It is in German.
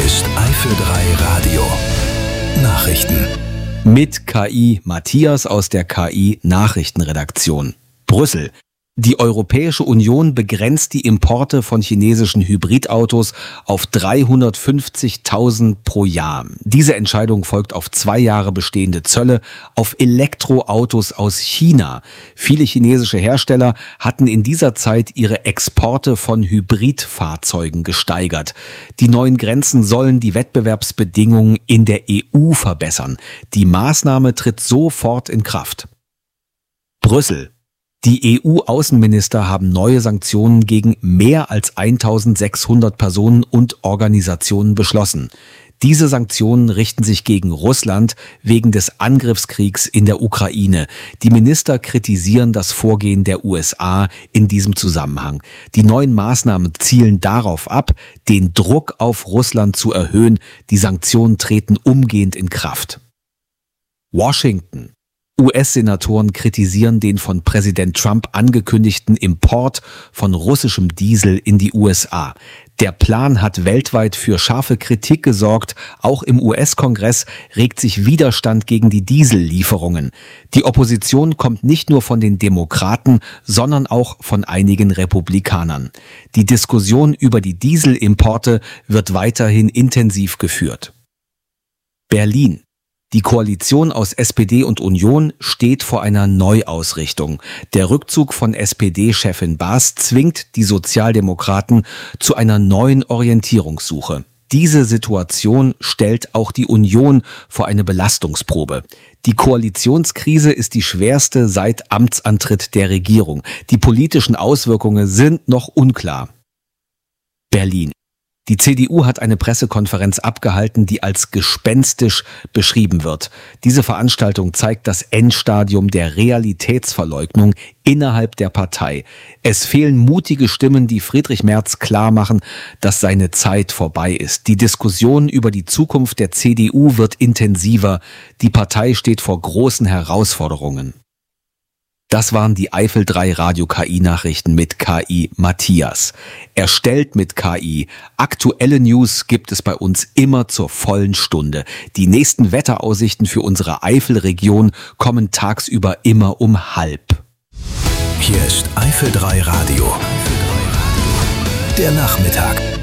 ist Eifel 3 Radio. Nachrichten. Mit KI Matthias aus der KI-Nachrichtenredaktion. Brüssel. Die Europäische Union begrenzt die Importe von chinesischen Hybridautos auf 350.000 pro Jahr. Diese Entscheidung folgt auf 2 Jahre bestehende Zölle auf Elektroautos aus China. Viele chinesische Hersteller hatten in dieser Zeit ihre Exporte von Hybridfahrzeugen gesteigert. Die neuen Grenzen sollen die Wettbewerbsbedingungen in der EU verbessern. Die Maßnahme tritt sofort in Kraft. Brüssel. Die EU-Außenminister haben neue Sanktionen gegen mehr als 1.600 Personen und Organisationen beschlossen. Diese Sanktionen richten sich gegen Russland wegen des Angriffskriegs in der Ukraine. Die Minister kritisieren das Vorgehen der USA in diesem Zusammenhang. Die neuen Maßnahmen zielen darauf ab, den Druck auf Russland zu erhöhen. Die Sanktionen treten umgehend in Kraft. Washington. US-Senatoren kritisieren den von Präsident Trump angekündigten Import von russischem Diesel in die USA. Der Plan hat weltweit für scharfe Kritik gesorgt. Auch im US-Kongress regt sich Widerstand gegen die Diesellieferungen. Die Opposition kommt nicht nur von den Demokraten, sondern auch von einigen Republikanern. Die Diskussion über die Dieselimporte wird weiterhin intensiv geführt. Berlin. Die Koalition aus SPD und Union steht vor einer Neuausrichtung. Der Rückzug von SPD-Chefin Baas zwingt die Sozialdemokraten zu einer neuen Orientierungssuche. Diese Situation stellt auch die Union vor eine Belastungsprobe. Die Koalitionskrise ist die schwerste seit Amtsantritt der Regierung. Die politischen Auswirkungen sind noch unklar. Berlin. Die CDU hat eine Pressekonferenz abgehalten, die als gespenstisch beschrieben wird. Diese Veranstaltung zeigt das Endstadium der Realitätsverleugnung innerhalb der Partei. Es fehlen mutige Stimmen, die Friedrich Merz klar machen, dass seine Zeit vorbei ist. Die Diskussion über die Zukunft der CDU wird intensiver. Die Partei steht vor großen Herausforderungen. Das waren die Eifel 3 Radio KI-Nachrichten mit KI Matthias. Erstellt mit KI. Aktuelle News gibt es bei uns immer zur vollen Stunde. Die nächsten Wetteraussichten für unsere Eifelregion kommen tagsüber immer um 12:30. Hier ist Eifel 3 Radio. Der Nachmittag.